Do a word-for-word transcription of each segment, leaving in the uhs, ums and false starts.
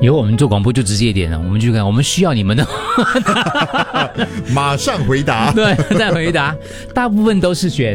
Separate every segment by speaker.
Speaker 1: 以后我们做广播就直接一点了，我们就看我们需要你们的，
Speaker 2: 马上回答。
Speaker 1: 对，再回答，大部分都是选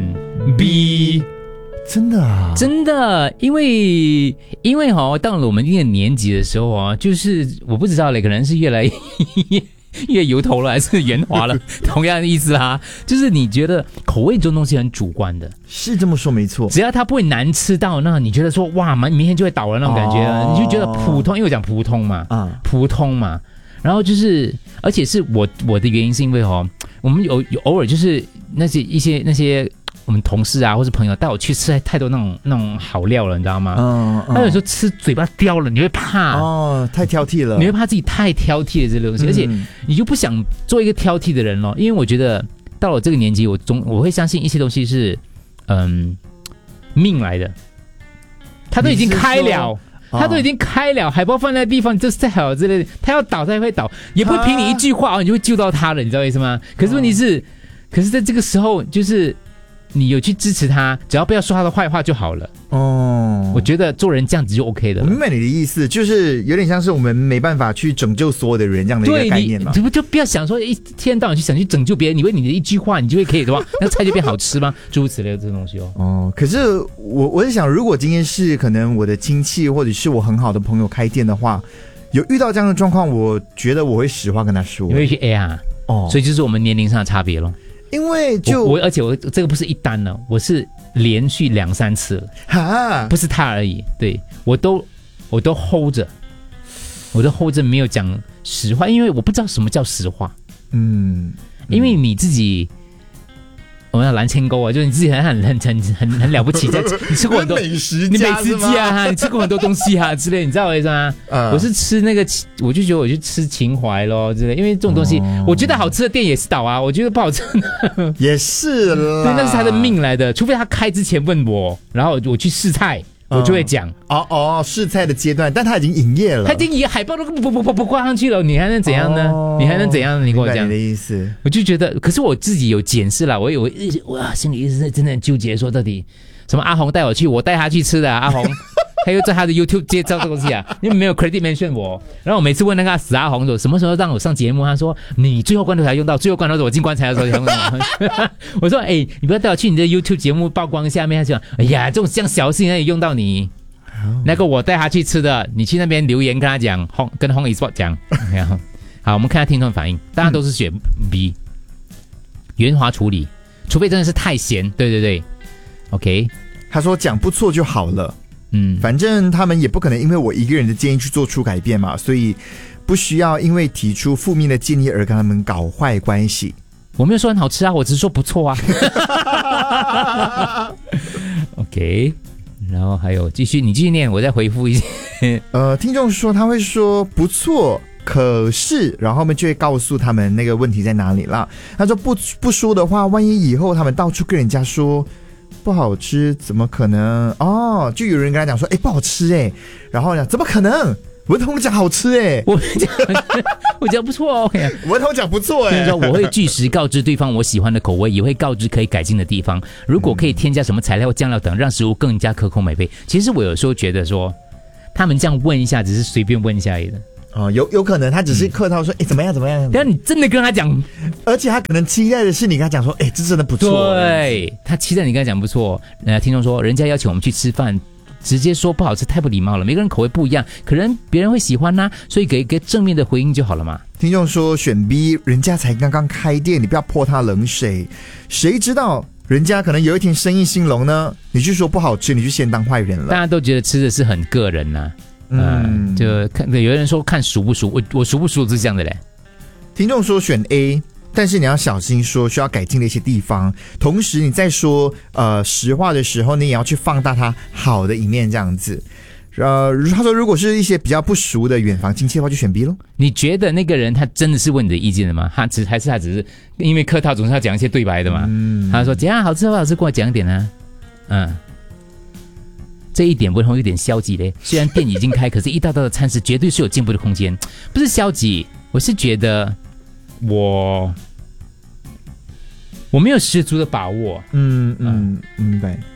Speaker 1: B。
Speaker 2: 真的啊，
Speaker 1: 真的，因为因为哦，到了我们一定的年纪的时候啊，就是我不知道嘞，可能是越来越越油头了，还是圆滑了，同样的意思啦。就是你觉得口味这种东西很主观的，
Speaker 2: 是这么说没错。
Speaker 1: 只要它不会难吃到那你觉得说哇，明天就会倒了那种感觉，哦、你就觉得普通，因为我讲普通嘛，啊、嗯，普通嘛。然后就是，而且是我我的原因是因为哦，我们有有偶尔就是那些一些那些。我们同事啊，或是朋友带我去吃太多那种那种好料了，你知道吗？嗯，嗯他有时候吃嘴巴刁了，你会怕
Speaker 2: 哦，太挑剔了，
Speaker 1: 你会怕自己太挑剔了这个东西，嗯、而且你就不想做一个挑剔的人咯。因为我觉得到了这个年纪，我总我会相信一些东西是嗯命来的，他都已经开了。他都已经开了，海报放在地方就是再好之类的，他要倒他也会倒，也不会凭你一句话、哦、你就会救到他了，你知道意思吗？可是问题是，哦、可是在这个时候就是。你有去支持他，只要不要说他的坏话就好了。哦，我觉得做人这样子就 OK 的了。
Speaker 2: 我明白你的意思，就是有点像是我们没办法去拯救所有的人这样的一个概念嘛。
Speaker 1: 对，你就不要想说一天到晚去想去拯救别人，你为你的一句话，你就会可以的话，那菜就变好吃吗？诸如此类的这种东西哦。
Speaker 2: 哦，可是我我在想，如果今天是可能我的亲戚或者是我很好的朋友开店的话，有遇到这样的状况，我觉得我会实话跟他说。
Speaker 1: 你会去 A 啊？哦，所以就是我们年龄上的差别咯。
Speaker 2: 因为就
Speaker 1: 我, 我而且我这个不是一单了，我是连续两三次了，哈，不是他而已，对我都我都 hold 着，我都 hold 着没有讲实话，因为我不知道什么叫实话，嗯，因为你自己。我们要蓝千沟啊，就是你自己很很很很很了不起，在你吃过很多
Speaker 2: 美食
Speaker 1: 你美食家啊，你吃过很多东西啊之类，你知道我意思吗？嗯、我是吃那个，我就觉得我去吃情怀咯之类，因为这种东西，哦、我觉得好吃的店也是倒啊，我觉得不好吃的
Speaker 2: 也是啦，
Speaker 1: 对，那是他的命来的，除非他开之前问我，然后我去试菜。我就会讲、
Speaker 2: 嗯、哦哦试菜的阶段，但他已经营业了，
Speaker 1: 他已经以海报都不不不不挂上去了，你还能怎样呢？哦、你还能怎样呢？你跟我讲
Speaker 2: 你的意思，
Speaker 1: 我就觉得，可是我自己有检视了，我有哇，心里一直真的很纠结，说到底什么阿红带我去，我带他去吃的、啊，阿红。他又在他的 YouTube 介绍这个东西啊，因为没有 credit mention 我，然后我每次问那个死阿红说什么时候让我上节目，他说你最后关头才用到，最后关头我进棺材的时候才用到。我说哎、欸，你不要带我去你的 YouTube 节目曝光下面，他就讲哎呀，这种这样小事情那里用到你，那个我带他去吃的，你去那边留言跟他讲，跟红 eSport 讲。好，我们看下听众反应，大家都是选 B， 圆滑处理，除非真的是太咸，对对对 ，OK。
Speaker 2: 他说讲不错就好了。嗯，反正他们也不可能因为我一个人的建议去做出改变嘛，所以不需要因为提出负面的建议而跟他们搞坏关系。
Speaker 1: 我没有说很好吃啊，我只是说不错啊。OK， 然后还有继续，你继续念，我再回复一下。
Speaker 2: 呃，听众说他会说不错，可是，然后我们就会告诉他们那个问题在哪里啦。他说不不说的话，万一以后他们到处跟人家说。不好吃怎么可能哦？就有人跟他讲说，哎，不好吃哎，然后呢，怎么可能？文彤讲好吃哎，
Speaker 1: 我讲我讲不错哦，
Speaker 2: 文彤讲不错哎。
Speaker 1: 我会据实告知对方我喜欢的口味，也会告知可以改进的地方。如果可以添加什么材料、酱料等，让食物更加可口美味。其实我有时候觉得说，他们这样问一下，只是随便问一下而已的。
Speaker 2: 哦，有有可能他只是客套说，哎、嗯，怎么样怎么样？
Speaker 1: 但你真的跟他讲，
Speaker 2: 而且他可能期待的是你跟他讲说，哎，这真的不错。
Speaker 1: 对，他期待你跟他讲不错。呃，听众说，人家邀请我们去吃饭，直接说不好吃太不礼貌了。每个人口味不一样，可能别人会喜欢呐、啊，所以给一个正面的回应就好了嘛。
Speaker 2: 听众说选 B， 人家才刚刚开店，你不要泼他冷水。谁知道人家可能有一天生意兴隆呢？你去说不好吃，你就先当坏人了。
Speaker 1: 大家都觉得吃的是很个人呐、啊。嗯，就看有人说看熟不熟，我我熟不熟是这样的嘞。
Speaker 2: 听众说选 A， 但是你要小心说需要改进的一些地方，同时你在说呃实话的时候，你也要去放大它好的一面，这样子。呃，他说如果是一些比较不熟的远房亲戚的话，就选 B 咯。
Speaker 1: 你觉得那个人他真的是问你的意见的吗？他只还是他只是因为客套总是要讲一些对白的嘛？嗯，他说怎样好吃不好吃，跟我讲点啊，嗯。这一点文宏有点消极嘞，虽然店已经开，可是一道道的餐食绝对是有进步的空间。不是消极，我是觉得我我没有十足的把握。
Speaker 2: 嗯嗯，明白。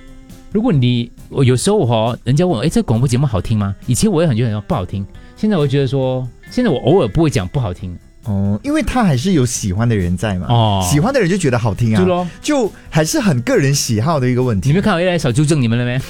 Speaker 1: 如果你我有时候哦，人家问我，哎，这广播节目好听吗？以前我也很觉得不好听，现在我觉得说，现在我偶尔不会讲不好听。
Speaker 2: 哦，因为他还是有喜欢的人在嘛，
Speaker 1: 哦，
Speaker 2: 喜欢的人就觉得好听啊，
Speaker 1: 对咯，
Speaker 2: 就还是很个人喜好的一个问题。
Speaker 1: 你没看我越来越少纠正你们了没？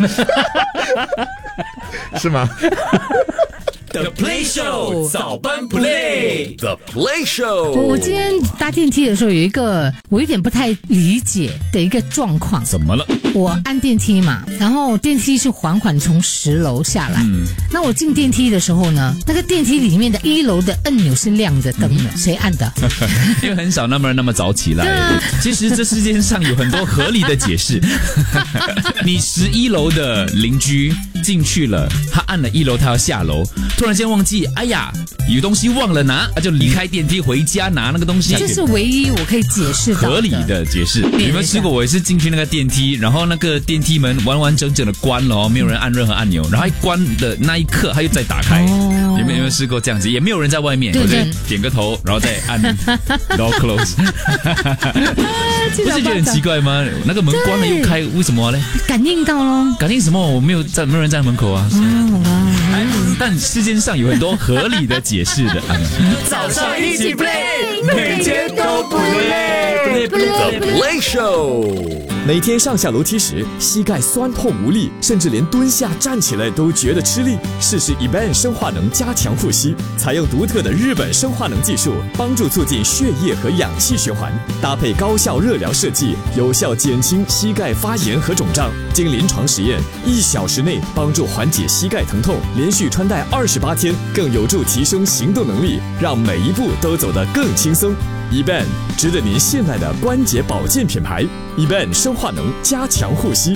Speaker 2: 是吗
Speaker 3: ？The Play Show 早班 Play The Play Show。
Speaker 4: 我今天搭电梯的时候有一个我有点不太理解的一个状况。
Speaker 3: 怎么了？
Speaker 4: 我按电梯嘛，然后电梯是缓缓从十楼下来。嗯，那我进电梯的时候呢，那个电梯里面的一楼的按钮是亮着灯的，嗯、谁按的？
Speaker 3: 因为很少那么人那么早起来。啊、其实这世界上有很多合理的解释。你十一楼的邻居进去了，他按了一楼，他要下楼。突然间忘记，哎呀，有东西忘了拿，他就离开电梯回家拿那个东西。
Speaker 4: 这是唯一我可以解释到的
Speaker 3: 合理的解释。你有没有试过？我也是进去那个电梯，然后那个电梯门完完整整的关了哦，没有人按任何按钮，然后一关的那一刻，他又再打开。哦、有没有有没有试过这样子？也没有人在外面，我就点个头，然后再按 door close。不是觉得很奇怪吗？那个门关了又开，为什么呢？
Speaker 4: 感应到咯。
Speaker 3: 感应什么？我没有在，没有人在门口啊。哎，但世界上有很多合理的解释的。
Speaker 5: 早上一起 play， 每天都不累。
Speaker 3: The Play Show。
Speaker 6: 每天上下楼梯时，膝盖酸痛无力，甚至连蹲下站起来都觉得吃力。试试 E B A N 生化能加强护膝，采用独特的日本生化能技术，帮助促进血液和氧气循环，搭配高效热疗设计，有效减轻膝盖发炎和肿胀。经临床实验，一小时内帮助缓解膝盖疼痛，连续穿戴二十八天，更有助提升行动能力，让每一步都走得更轻松。E B A N 值得您信赖的关节保健品牌 ，E B A N 生化能加强护膝。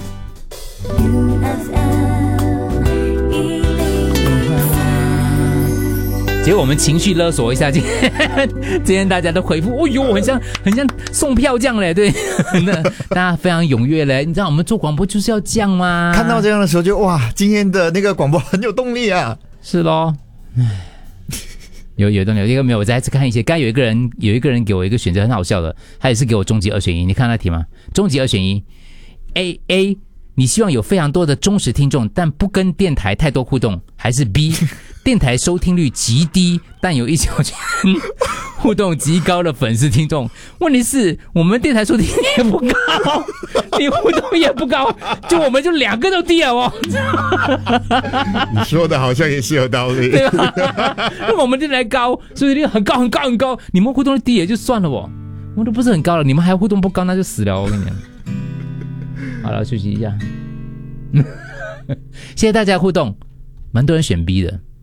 Speaker 1: 结果我们情绪勒索一下，今天今天大家都回复，哦呦，很像很像送票这样嘞，对，那大家非常踊跃嘞。你知道我们做广播就是要这样吗？
Speaker 2: 看到这样的时候就哇，今天的那个广播很有动力啊。
Speaker 1: 是咯，唉。有有动力，这个没有。我再次看一些，刚有一个人有一个人给我一个选择，很好笑的，他也是给我终极二选一。你看那题吗？终极二选一 ，A A， 你希望有非常多的忠实听众，但不跟电台太多互动，还是 B， 电台收听率极低，但有一小群互动极高的粉丝听众。问题是，我们电台收听率也不高，你互动也不高，就我们就两个都低了哦。
Speaker 2: 你说的好像也是有道理，
Speaker 1: 对吧？那我们电台高，所以率很高很高很高，你们互动率低也就算了哦，我们都不是很高了，你们还互动不高，那就死了。我跟你讲，好了，休息一下。谢谢大家互动，蛮多人选 B 的。